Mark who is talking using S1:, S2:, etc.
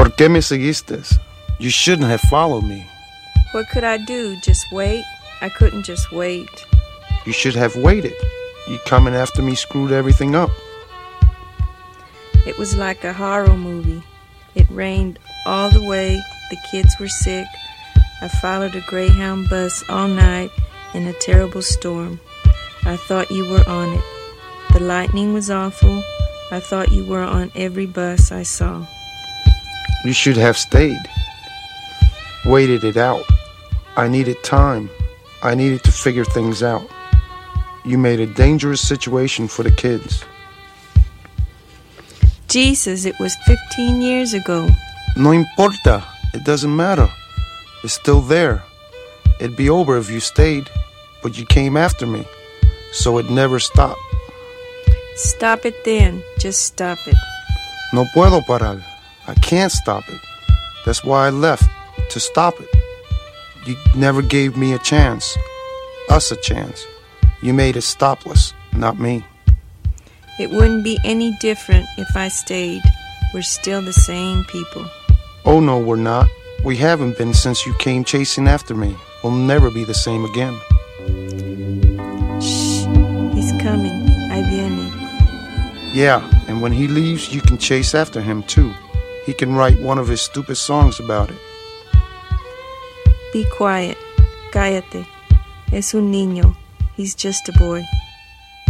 S1: ¿Por qué me seguiste? You shouldn't have followed me.
S2: What could I do? Just wait? I couldn't just wait.
S1: You should have waited. You coming after me screwed everything up.
S2: It was like a horror movie. It rained all the way. The kids were sick. I followed a Greyhound bus all night in a terrible storm. I thought you were on it. The lightning was awful. I thought you were on every bus I saw.
S1: You should have stayed. Waited it out. I needed time. I needed to figure things out. You made a dangerous situation for the kids.
S2: Jesus, it was 15 years ago.
S1: No importa. It doesn't matter. It's still there. It'd be over if you stayed, but you came after me, so it never stopped.
S2: Stop it then. Just stop it.
S1: No puedo parar. I can't stop it. That's why I left, to stop it. You never gave me a chance. Us a chance. You made it stopless, not me.
S2: It wouldn't be any different if I stayed. We're still the same people.
S1: Oh no, we're not. We haven't been since you came chasing after me. We'll never be the same again.
S2: Shh. He's coming. Ahí viene.
S1: Yeah, and when he leaves, you can chase after him too. He can write one of his stupid songs about it.
S2: Be quiet. Cállate. Es un niño. He's just a boy.